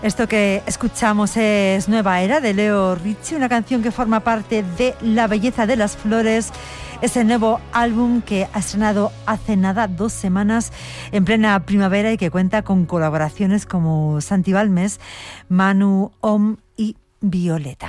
Esto que escuchamos es Nueva Era de Leo Richie, una canción que forma parte de La Belleza de las Flores, ese nuevo álbum que ha estrenado hace nada 2 semanas en plena primavera y que cuenta con colaboraciones como Santi Balmes, Manu Om y Violeta.